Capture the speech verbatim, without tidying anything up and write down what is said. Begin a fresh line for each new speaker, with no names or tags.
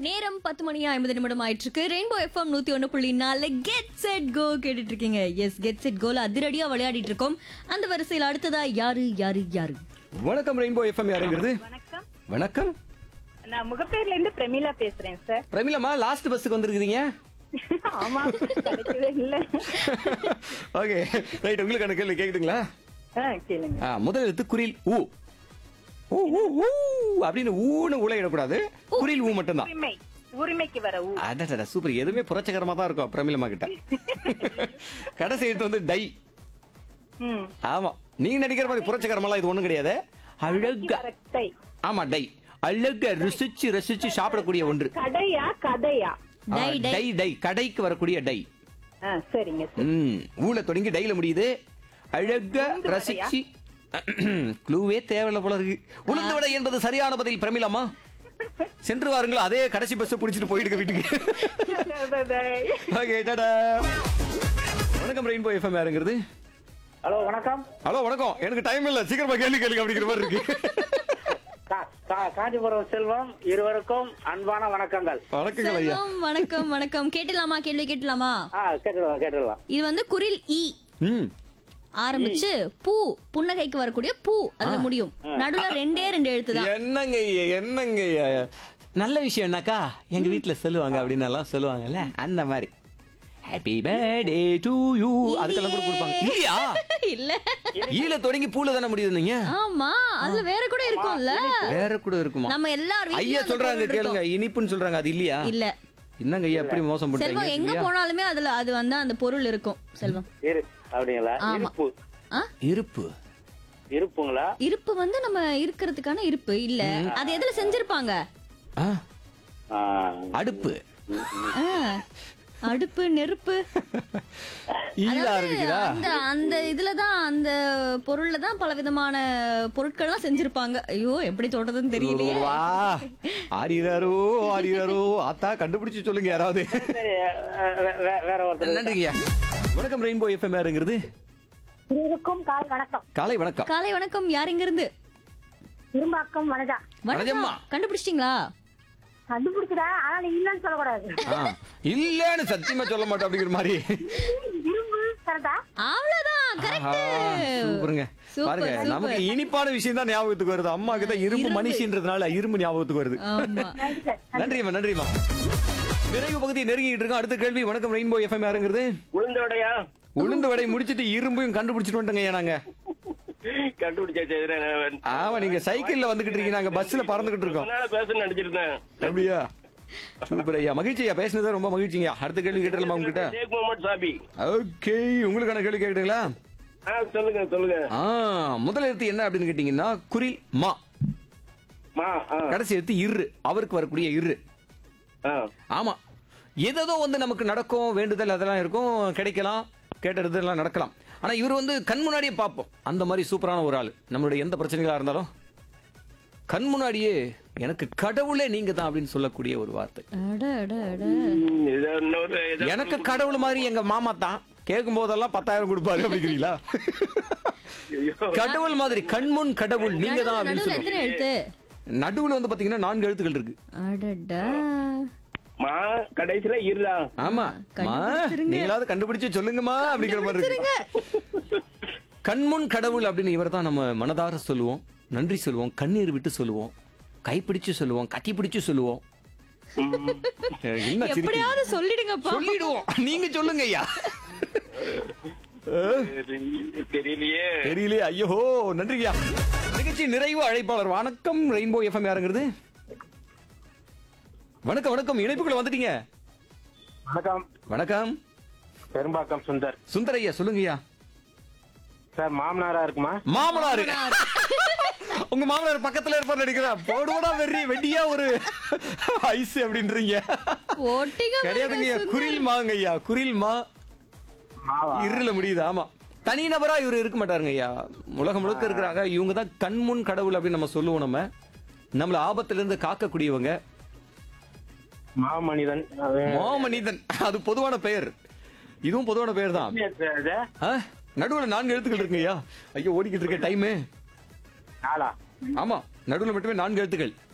நேரம் பத்து மணி ஐம்பது நிமிடம் ஆயிட்டு இருக்கு. ரெயின்போ எஃப்எம் நூத்தி ஒன்னு புள்ளி நாலு கெட் செட் கோ கேட்டுட்டு இருக்கீங்க. எஸ், கெட் செட் கோல அதிரடியா விளையாடிட்டு இருக்கோம். அந்த வரிசையில் அடுத்ததா யாரு யாரு யாரு
வணக்கம் ரெயின்போ எஃப்எம் யாருங்கிறது?
வணக்கம்,
வணக்கம்.
நான் முகப்பேர்ல இருந்து பிரமிளா பேசுறேன் சார்.
பிரமிளமா, லாஸ்ட் பஸ்ஸுக்கு வந்திருக்கீங்க.
ஆமா, கிடைக்கவே இல்ல.
ஓகே ரைட், உங்களுக்கு கேள்வி கேக்குதுங்களா?
ஆ, கேளுங்க.
ஆ, முதல் எழுத்து குரில் ஊ. ஊ ஊ ஊ அப்படின்னு ஊன்னு உலையிடக்கூடாது. குரில் ஊ மட்டும்தான்.
உரிமை, உரிமைக்கு வர ஊ.
அடடா சூப்பர். எதுவுமே புரட்சகரமா தான் இருக்கும் பிரமிளமா கிட்ட. கடைசி எழுத்து வந்து டை.
ம்.
ஆமா, நீங்க நினைக்கிற மாதிரி புரட்சகரமெல்லாம் இது ஒண்ணும் கிடையாது. அழகா.
கரெக்டை.
ஆமா, டை. அழகா ருசிச்சு ரசிச்சு சாப்பிடக்கூடிய ஒன்று.
கடையா கதையா?
ஆ,
டை, டை.
டை டை கடைக்கு வரக்கூடிய டை.
ஆ, சரிங்க சார்.
ம், ஊல தொடங்கி டைல முடியுது. அழகா ரசிச்சு. க்ளூவே தேவையில்ல போல இருக்கு. உளுந்து வடை என்பது சரியான பதில் பிரமிளமா. சென்று வாருங்கள், அதே கடைசி பஸ் புடிச்சிட்டு போயிடுங்க வீட்டுக்கு. ஓகே, டாடா. வணக்கம் ரெயின்போ எஃப்எம் யாருங்கிறது?
ஹலோ வணக்கம்.
ஹலோ வணக்கம். எனக்கு டைம் இல்ல, சீக்கிரமா கேள்வி கேளுங்க அப்படிங்கிற மாதிரி இருக்கு.
கா- கா- காஞ்சிபுரம் செல்வம் இருவருக்கும் அன்பான வணக்கங்கள்.
வணக்கங்கள் ஐயா.
செல்வம், வணக்கம் வணக்கம். கேட்டலாமா? கேள்வி கேட்டலாமா?
ஆ, கேட்டுடலாம் கேட்டுடலாம்.
இது வந்து குரில் ஈ
ம்,
ஆரம்பிச்சு பூ, புன்னகைக்கு வரக்கூடிய பூ அதுல முடியும். நடுவுல ரெண்டே ரெண்டு எழுத்து தான்.
என்னங்க ஐயா, என்னங்க ஐயா. நல்ல விஷயம் என்னக்கா, எங்க வீட்டுல சொல்லுவாங்க அப்படின்னு எல்லாம் சொல்லுவாங்கல்ல, அந்த மாதிரி. ஹாப்பி பர்த்டே டு யூ அதுக்கெல்லாம் கூட கொடுப்பாங்க இல்லையா?
இல்ல,
ஈல தொடங்கி பூல தானே முடியுது. நீங்க
ஆமா, அதுல வேற கூட இருக்கும்ல.
வேற கூட இருக்குமா?
நம்ம எல்லாரும்
ஐயா
வீட்லயும் அந்த
சொல்றாங்க
பொருள்
கேளுங்க,
இருக்கும்.
இனிப்புன்னு சொல்றாங்க, அது இல்லையா?
இல்ல
என்னங்க ஐயா எப்படி மோசம்
செல்வம், எங்க
பண்றீங்க?
போனாலுமே அதுல அது வந்து அந்த பொருள் இருக்கும் செல்வம்.
இரு அப்படிங்களா?
ஆமா.
இருப்பு
ஆ?
இருப்பு.
இருப்புங்களா?
இருப்பு வந்து நம்ம இருக்கிறதுக்கான இருப்பு இல்ல. அது எதுல செஞ்சிருப்பாங்க?
ஆ,
ஆ,
அடுப்பு.
ஆ, அடுப்பு, நெருப்பு.
ஈலா
அதாவது
இருக்குதா?
அந்த அந்த இதுலதான், அந்த பொருள்ல தான் பல விதமான பொருட்கள்லாம் செஞ்சிருப்பாங்க. ஐயோ, எப்படி சொல்றதுன்னு தெரியலையே.
வா, ஆரியாரோ ஆரியாரோ ஆத்தா, கண்டுபிடிச்சு சொல்லுங்க யாராவது.
சரி, வே- வே- வேற ஒருத்தர்.
நன்றிங்கய்யா. வணக்கம் ரெயின்போ எஃப்எம் யாருங்கிறது?
இருவருக்கும் காலை வணக்கம்.
காலை வணக்கம்.
காலை வணக்கம். யார் இங்க இருந்து?
இரும்பாக்கம் வனஜா.
வணக்கம்மா.
கண்டுபிடிச்சிட்டீங்களா?
கண்டுபிடிச்சதா, ஆனா நீ இல்லன்னு சொல்லக்கூடாது.
ஆ, இல்லன்னு சத்தியமா சொல்ல மாட்டோம் அப்படிங்கிற மாதிரி.
இரும்பு கரெக்டா?
அவ்வளவுதான்,
ஆஹா,
கரெக்ட்.
சூப்பருங்க.
சூப்பர்,
பாருங்க,
சூப்பர்.
நமக்கு இனிப்பான விஷயம் தான் ஞாபகத்துக்கு வருது. அம்மாக்கு தான் இரும்பு
இரும்பு.
மனுஷன்றதுனால இரும்பு ஞாபகத்துக்கு வருது.
ஆமா.
நன்றி சார்.
நன்றிமா, நன்றிமா. நிறைவு பகுதி நெருங்கிட்டு இருக்கோம். அடுத்த கேள்வி. வணக்கம் ரெயின்போ எஃப்எம் யாருங்கிறது?
உளுந்தோடையா?
உளுந்து வடை முடிச்சிட்டு இரும்பையும் கண்டுபிடிச்சிட்டு வந்துட்டோங்க ஐயா நாங்க.
கண்டுபிடிச்சாச்சு.
ஆமா, நீங்க சைக்கிள்ல வந்துகிட்டு இருக்கீங்க, நாங்க பஸ்ல பறந்துகிட்டு இருக்கோம்.
பேச நடிச்சிருந்தேன்.
அப்படியா? சூப்பர் ஐயா, மகிழ்ச்சி ஐயா, பேசுனது ரொம்ப மகிழ்ச்சிங்க. அடுத்த கேள்வி கேட்டலாமா உங்ககிட்ட?
ஷேக் முகமது சாபி.
ஓகே, உங்களுக்கான கேள்வி கேக்குறீங்களா?
ஆ, சொல்லுங்க சொல்லுங்க.
ஆ, முதல் எழுத்து என்ன அப்படின்னு கேட்டீங்கன்னா குரில் மா.
மா. ஆ,
கடைசி எழுத்து இரு, அவருக்கு வரக்கூடிய இரு.
ஆ.
ஆமா, ஏதோ வந்து நமக்கு நடக்கும், வேண்டுதல் அதெல்லாம் இருக்கும், கிடைக்கலாம், கேட்டது எல்லாம் நடக்கலாம். ஆனா இவர் வந்து கண் முன்னாடியே பார்ப்போம். அந்த மாதிரி சூப்பரான ஒரு ஆள். நம்மளுடைய எந்த பிரச்சனைகளா இருந்தாலும் கண் முன்னாடியே எனக்கு கடவுளே நீங்க தான் அப்படின்னு சொல்லக்கூடிய ஒரு வார்த்தை.
அட, அட, அட.
ம், இது இன்னொரு இது-
எனக்கு கடவுள் மாதிரி எங்க மாமா தான், கேட்கும் போதெல்லாம் பத்தாயிரம் கொடுப்பாரு அப்படிங்கிறீங்களா?
ஐயோ.
கடவுள் மாதிரி கண்முன் கடவுள் நீங்க தான் அப்படின்னு
நடுவுல எத்தனை
சொல்லுவோம்.
எழுத்து?
நடுவுல வந்து பாத்தீங்கன்னா நான்கு எழுத்துக்கள் இருக்கு.
அடடா.
மா கடைசியில இருடா.
ஆமா, மா, நீங்களாவது கண்டுபிடிச்சு சொல்லுங்கம்மா அப்படிங்கிற மாதிரி இருக்கு. கண்முன் கடவுள் அப்படின்னு இவர் தான் நம்ம மனதார சொல்லுவோம், நன்றி சொல்லுவோம், கண்ணீர் விட்டு சொல்லுவோம், கைப்பிடிச்சு சொல்லுவோம், கட்டி பிடிச்சு சொல்லுவோம். என்ன சிரிக்கிறீங்க?
எப்படியாவது சொல்லிடுங்கப்பா.
சொல்லிடுவோம், நீங்க சொல்லுங்க ஐயா.
தெரியலையே.
தெரியலையே, ஐயோ, நன்றியா. நிகழ்ச்சி நிறைவு அழைப்பாளர். வணக்கம் ரெயின்போ எஃப்எம் யாருங்கிறது? வணக்கம் வணக்கம், இணைப்புக்குள்ள வந்துட்டீங்க.
வணக்கம்.
வணக்கம்
பெரும்பாக்கம் சுந்தர்.
சுந்தர் ஐயா, சொல்லுங்க ஐயா.
சார், மாமனாரா இருக்குமா?
மாமனாரு. உங்க மாமனார் பக்கத்துல இருப்பார் நினைக்கிறா. போடுவடா வெறி வெட்டியா ஒரு ஐஸ் அப்படின்றீங்க.
ஒட்டிக்க
கிடையாதுங்க ஐயா,
சுந்தர்.
குரில் மாங்க ஐயா, குரில் மா.
மாவா?
இருல முடியுது. ஆமா, தனிநபரா இவர் இருக்க மாட்டாருங்க ஐயா. உலகம் முழுக்க இருக்கிறாங்க. இவங்க தான் கண்முன் கடவுள் அப்படின்னு நம்ம சொல்லுவோம். நம்ம நம்மள ஆபத்துல இருந்து காக்கக்கூடியவங்க.
மாமனிதன்.
மாமனிதன், அது பொதுவான பெயர். இதுவும் பொதுவான பெயர் தான். ஆ, நடுவுல நான்கு எழுத்துக்கள் இருக்குங்க ஐயா. ஐயோ, ஓடிக்கிட்டு இருக்க டைமு.
நாளா?
ஆமா, நடுவுல மட்டுமே நான்கு எழுத்துக்கள்.